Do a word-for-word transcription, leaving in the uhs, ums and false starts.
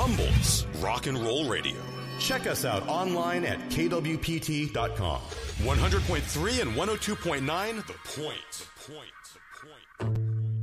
Humble's Rock and Roll Radio. Check us out online at K W P T dot com. one hundred point three and one oh two point nine, The Point. The Point. The Point.